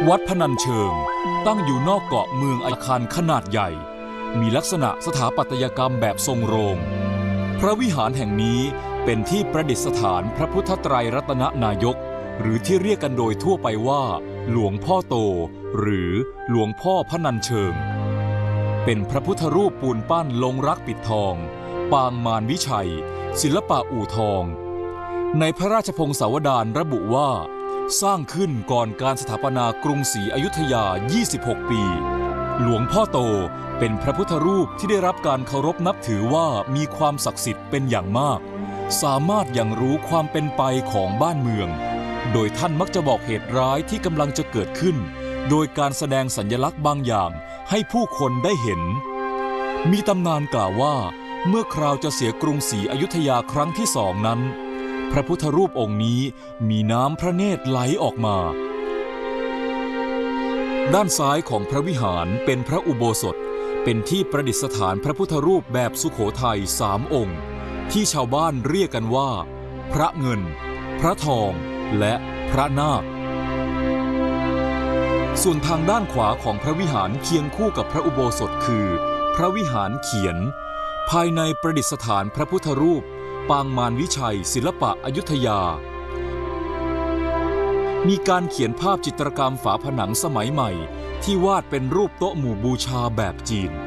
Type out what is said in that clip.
วัดพนัญเชิงตั้งอยู่นอกเกาะเมืองอาคารขนาดใหญ่มีลักษณะสถาปัตยกรรมแบบทรงโรงพระวิหารแห่งนี้เป็นที่ประดิษฐานพระพุทธไตรรัตนนายกหรือที่เรียกกันโดยทั่วไปว่าหลวงพ่อโตหรือหลวงพ่อพนัญเชิงเป็นพระพุทธรูปปูนปั้นลงรักปิดทองปางมารวิชัยศิลปะอู่ทองในพระราชพงศาวดารระบุว่าสร้างขึ้นก่อนการสถาปนากรุงศรีอยุธยา 26 ปีหลวงพ่อโตเป็นพระพุทธรูปที่ได้รับการเคารพนับถือว่ามีความศักดิ์สิทธิ์เป็นอย่างมากสามารถยังรู้ความเป็นไปของบ้านเมืองโดยท่านมักจะบอกเหตุร้ายที่กำลังจะเกิดขึ้นโดยการแสดงสัญลักษณ์บางอย่างให้ผู้คนได้เห็นมีตำนานกล่าวว่าเมื่อคราวจะเสียกรุงศรีอยุธยาครั้งที่2นั้นพระพุทธรูปองค์นี้มีน้ำพระเนตรไหลออกมาด้านซ้ายของพระวิหารเป็นพระอุโบสถเป็นที่ประดิษฐานพระพุทธรูปแบบสุโขทัย3 องค์ที่ชาวบ้านเรียกกันว่าพระเงินพระทองและพระนาคส่วนทางด้านขวาของพระวิหารเคียงคู่กับพระอุโบสถคือพระวิหารเขียนภายในประดิษฐานพระพุทธรูปปางมารวิชัยศิลปะอยุธยามีการเขียนภาพจิตรกรรมฝาผนังสมัยใหม่ที่วาดเป็นรูปโต๊ะหมู่บูชาแบบจีน